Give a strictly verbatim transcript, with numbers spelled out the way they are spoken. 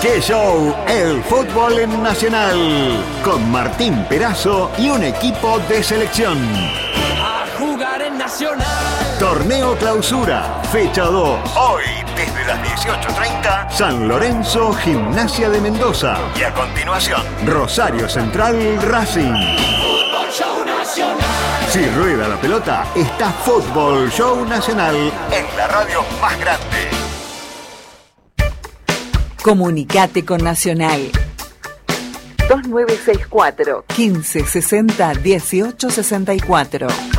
¡Qué show! El fútbol en Nacional. Con Martín Perazo y un equipo de selección. A jugar en Nacional. Torneo Clausura, fecha dos. Hoy, desde las dieciocho treinta, San Lorenzo, Gimnasia de Mendoza. Y a continuación, Rosario Central, Racing. Fútbol Show Nacional. Si rueda la pelota, está Fútbol Show Nacional en la radio más grande. Comunicate con Nacional. dos nueve seis cuatro, quince sesenta, dieciocho sesenta y cuatro.